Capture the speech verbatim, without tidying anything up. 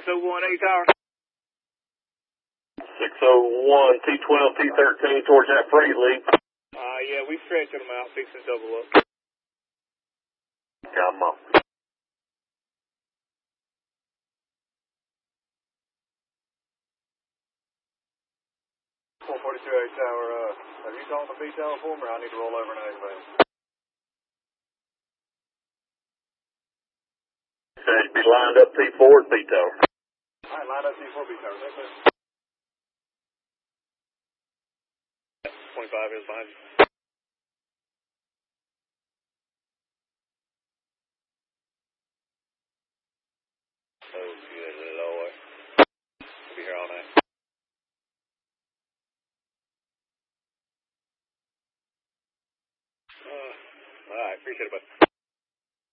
six oh one, A Tower. six oh one, T twelve, T thirteen towards that freight leak. Uh, yeah, we stretching them out, fixing to double up. Come on. four forty-two, A Tower, uh, have you called the B Tower for me, or I need to roll over now, man? Said be lined up T four at B Tower. Alright, line up T four, B Tower, thank you. twenty-five is behind you. Oh, good Lord. We'll be here all night. Uh, alright, appreciate it, bud.